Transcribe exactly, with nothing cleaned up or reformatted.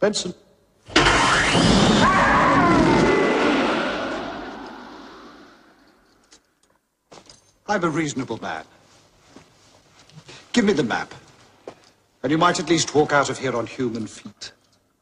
Benson. I'm a reasonable man. Give me the map, and you might at least walk out of here on human feet.